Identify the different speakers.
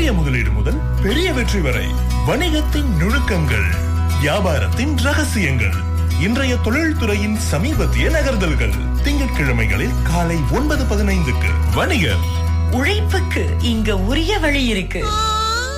Speaker 1: சிறிய முதலீடு முதல் பெரிய வெற்றி வரை வணிகத்தின் நுணுக்கங்கள், வியாபாரத்தின் ரகசியங்கள், இன்றைய தொழில்துறையின் சமீபத்திய நகர்தல்கள். திங்கட்கிழமைகளில் காலை 9:15க்கு வணிகர்.
Speaker 2: உழைப்புக்கு இங்க உரிய வழி இருக்கு.